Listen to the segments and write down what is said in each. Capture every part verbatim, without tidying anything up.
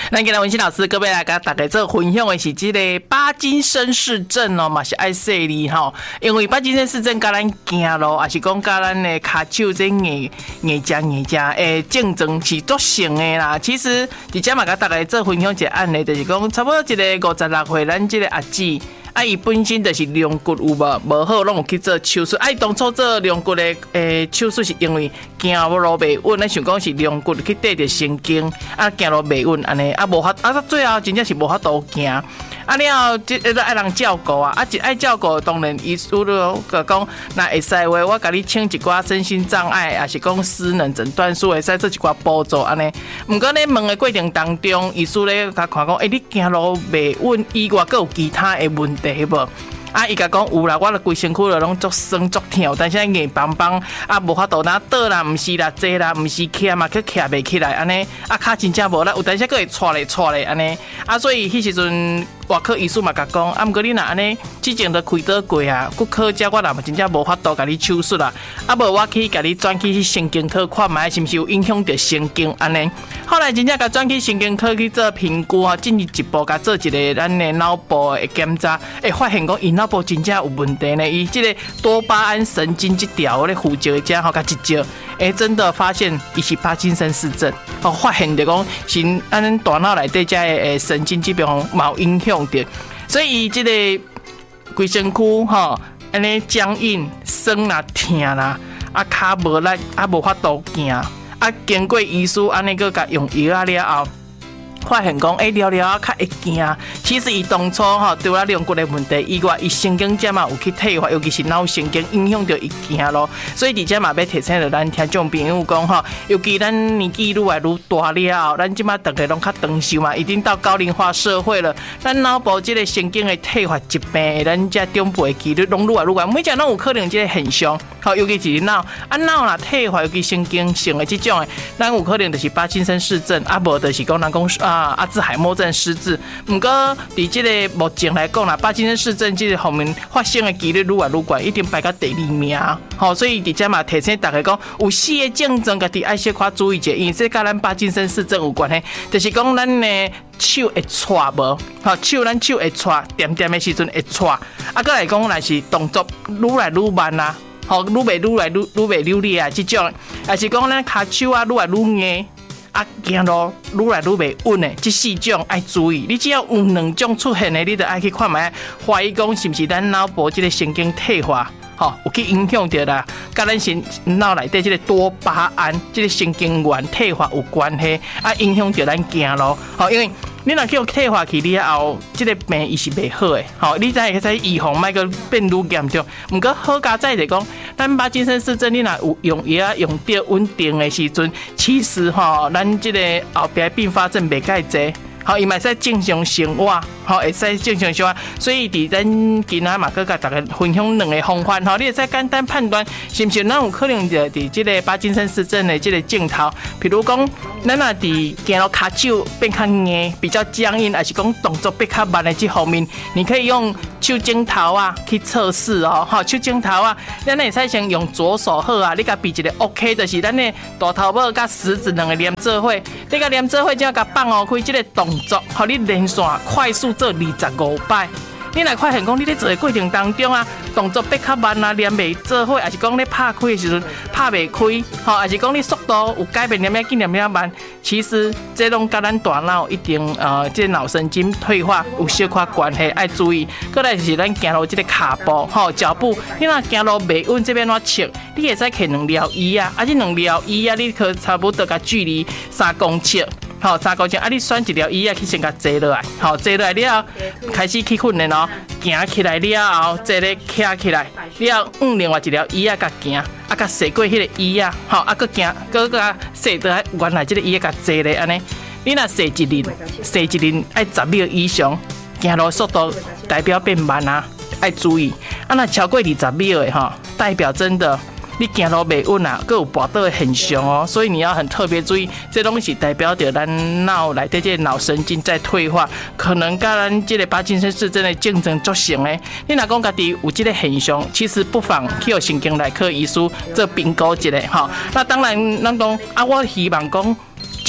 咱今日文心老师各位来甲大家做分享的是这个巴金森氏症哦，嘛是爱说你吼，因为巴金森氏症甲咱行路，也是讲甲咱的骹手这硬硬正硬正诶症状是足像的啦。其实伫遮嘛甲大家做分享一个案例，就是讲差不多一个五十六岁，咱这个阿姊。啊，伊本身就是龙骨有无无好，拢有去做手术。啊，伊当初做龙骨的诶手术是因为行路袂稳，咱想讲是龙骨去缀着神经，啊行路袂稳安尼，啊无法啊，最后真正是无法度行。啊了后，即个爱人照顾啊，啊一爱照顾，当然医师就讲，那会使话，我甲你请一寡身心障碍，也是讲失能诊断书，会使做一寡补助安尼。毋过咧问的过程当中，医师咧甲看讲，诶、欸，你行路袂稳以外，佫有其他的问题无？啊，伊甲讲有啦，我的规身躯就拢足酸足痛，但是硬邦邦啊，无法度哪倒啦，毋是啦，坐啦，毋是徛嘛，佮徛袂起来安尼，啊，骹真正无力，有当时佫会挫咧挫咧安尼，啊，所以迄时阵外科医师嘛甲讲，啊，毋过你若安尼，之前都开刀过啊，骨科遮我若真正无法度甲你手术啦，啊，无我去甲你转去神经科看觅，是毋是有影响到神经安尼？后来真正甲转去神经科去做评估啊，进一步甲做一个咱的脑部的检查，会发现讲伊脑部真正有问题呢。伊这个多巴胺神经这条咧负责者吼，甲一照，哎，真的发现伊是帕金森氏症，哦，发现着讲是咱大脑内底这个诶神经这边嘛有影响着，所以伊这个规身躯吼，安尼僵硬、酸啦、痛啦，啊，骹无力，啊，无法度行。啊，经过医师安尼个甲用药啊了后，发现讲，诶、欸，了了啊较会行。其实伊当初吼，除了龙骨的问题以外，伊神经节嘛有去退化，尤其是脑神经影响到伊行咯。所以伫遮嘛要提醒着咱听众朋友讲吼，尤其咱年纪愈来愈大了，咱即马大家拢较长寿嘛，已经到高龄化社会了，咱脑部即个神经的退化疾病，咱遮中辈的几率拢愈来愈高，每只拢有可能即个现象。好，尤其是脑啊脑啦退化，尤其神经性的即种的，咱有可能就是帕金森氏症，啊无就是讲人讲啊阿兹海默症失智。不过伫即个目前来讲啦，帕金森氏症即个方面发生的几率愈来愈高，一定排到第二名。好，所以伫遮嘛提醒大家讲，有四个症状，家己爱小可注意者，因为这甲咱帕金森氏症有关系，就是讲咱的手会颤无，好手咱手会颤，点点的时阵会颤，啊，再来讲若是动作愈来愈慢啦。吼，愈袂愈来愈愈袂流利啊！即种，也是讲咱骹手啊，愈来愈硬，啊，行路愈来愈袂稳诶。即四种爱注意，你只要有两种出现诶，你就爱去看觅，怀疑讲是毋是咱脑部即个神经退化，吼，有去影响到啦，甲咱神脑内底即个多巴胺即个神经元退化有关系，啊，影响到咱行路，吼，因为。你若叫退化去了后，即、這个病伊是袂好诶。吼，你才会使预防，莫个变愈严重。毋过好加在就讲，咱帕金森氏症，你若有用药用对稳定诶时阵，其实吼，咱即个后壁并发症袂介济。好，伊嘛会使正常生活，好，会使正常生活。所以伫咱今仔嘛，佮甲大家分享两个方法，吼，你会使简单判断是毋是咱有可能着伫即个帕金森氏症的即个镜头。譬如讲，咱若伫行路骹手变较硬，比较僵硬，还是讲动作变较慢的这方面，你可以用手指头啊去测试哦，吼，手指头啊，咱会使先用左手好啊，你甲比一个 OK， 就是咱的大头拇甲食指两个连做伙，你甲连做伙，只要甲放开即个动作，互你连续快速做二十五摆。你若发现讲你咧做的过程当中啊，动作变较慢啊，连袂做伙，还是讲咧拍开的时阵拍袂开，吼，还是讲你速度有改变，连咩紧连咩慢，其实这拢甲咱大脑一定呃，这脑神经退化有小可关系，爱注意。过来就是咱行路这个脚步，吼，脚步，你若行路袂稳，这边怎切？你会使摕两条椅啊，啊，这两条椅啊，你可差不多甲距离三公尺。好，三公尺啊！你选一条椅啊，去先甲坐落来。好，坐落来了后，开始去训练哦。行起来了后，坐咧徛起来，了换另外一条椅啊，甲行，啊，甲坐过迄个椅啊，好，啊，佮行，佮佮坐到原来即个椅啊，甲坐咧安尼。你若坐一轮，坐一轮爱十秒以上，行路速度代表变慢啊，爱注意。啊，若超过二十秒的吼，代表真的。你行路袂稳啊，佮有跋倒的现象哦，所以你要很特别注意，这东西代表着咱脑内底这脑神经在退化，可能甲咱这个帕金森氏症的症状足像的。你若讲家己有这个现象，其实不妨去有神经内科医师做评估一下哈。那当然，咱讲啊，我希望讲。一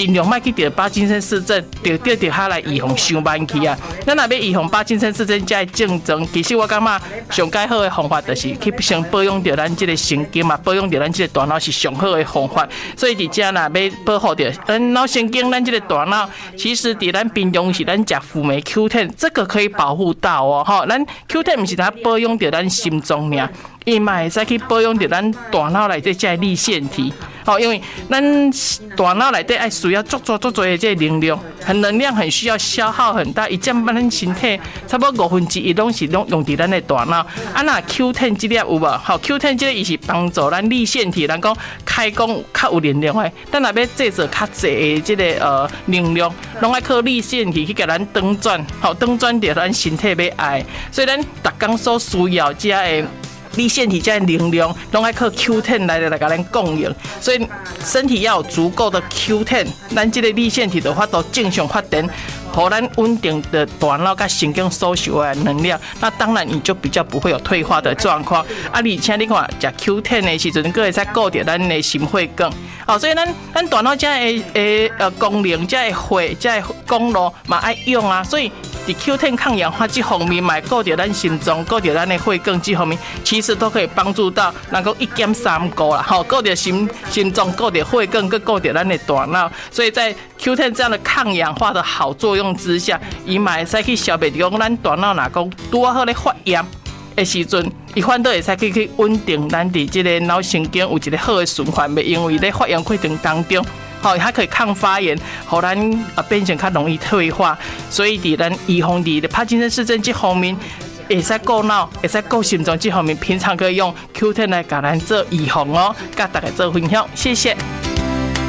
尽量莫去得帕金森氏症，得得得下来预防伤慢去啊。咱若要预防帕金森氏症这症状，其实我感觉上介好的方法就是去先保养着咱这个神经嘛，保养着咱这个大脑是上好的方法。所以伫遮若要保护着咱脑神经，咱这个大脑，其实伫咱平常时咱食辅酶 Q 十，这个可以保护到哦。吼，咱 Q 十不是它保养着咱心脏尔，伊嘛会使去保养着咱大脑内底这粒线体。好，因为咱大脑内底爱需要足足足足的这能量，很能量很需要消耗很大，伊占咱身体差不多五分之一拢是拢用伫咱的大脑。啊，那 Q 十 这粒有无？好 ，Q 十 这个伊是帮助咱粒线体，咱讲开工较有能量的。咱若要制作较济的这个呃能量，拢爱靠粒线体去给咱转转，好转转着咱身体要爱。所以咱逐工所需要这的。粒线体这能量，拢爱靠 Q 十 来来甲咱供应，所以身体要有足够的 Q 十，咱这个粒线体的话都正常发展，互咱稳定的大脑甲神经所需的能量，那当然你就比较不会有退化的状况。啊，而且你看食 Q 十 的时阵，佫会使顾着咱的心血管。哦，所以咱咱大脑这的诶呃功能，这的血，这的公路嘛爱用啊，所以。伫 Q 十 抗氧化这方面，嘛顾着咱心脏，顾着咱的血管这方面，其实都可以帮助到，能够一兼三顾啦。好，顾着心心脏，顾着血管，佮顾着咱的大脑。所以在 Q 十 这样的抗氧化的好作用之下，伊嘛会使去消灭掉咱大脑若讲拄好咧发炎的时阵，伊反倒会使去去稳定咱伫这个脑神经有一个好的循环，袂因为咧发炎过程当中。好，它可以抗发炎，互咱啊变成较容易退化，所以伫咱预防伫帕金森氏症这方面，会使顾脑，会使顾心脏这方面，平常可以用 Q 十 来甲咱做预防哦，甲大家做分享，谢谢。